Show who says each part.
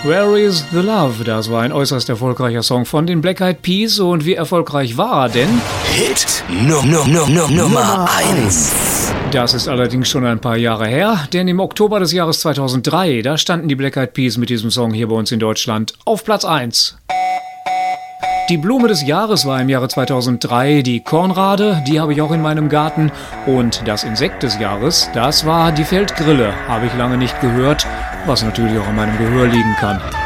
Speaker 1: Where is the Love? Das war ein äußerst erfolgreicher Song von den Black Eyed Peas. Und wie erfolgreich war er denn?
Speaker 2: Hit Nummer 1.
Speaker 1: Das ist allerdings schon ein paar Jahre her, denn im Oktober des Jahres 2003, da standen die Black Eyed Peas mit diesem Song hier bei uns in Deutschland auf Platz 1. Die Blume des Jahres war im Jahre 2003 die Kornrade, die habe ich auch in meinem Garten. Und das Insekt des Jahres, das war die Feldgrille, habe ich lange nicht gehört, was natürlich auch an meinem Gehör liegen kann.